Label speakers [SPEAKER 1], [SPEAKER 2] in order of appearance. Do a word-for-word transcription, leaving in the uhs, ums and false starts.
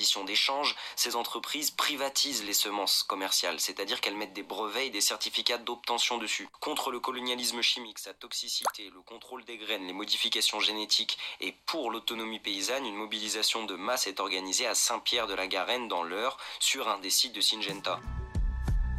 [SPEAKER 1] d'échange, ces entreprises privatisent les semences commerciales, c'est-à-dire qu'elles mettent des brevets et des certificats d'obtention dessus. Contre le colonialisme chimique, sa toxicité, le contrôle des graines, les modifications génétiques et pour l'autonomie paysanne, une mobilisation de masse est organisée à Saint-Pierre-de-la-Garenne dans l'Eure, sur un des sites de Syngenta.